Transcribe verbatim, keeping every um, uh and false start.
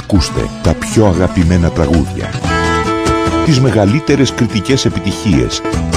Ακούστε τα πιο αγαπημένα τραγούδια, τις μεγαλύτερες κριτικές επιτυχίες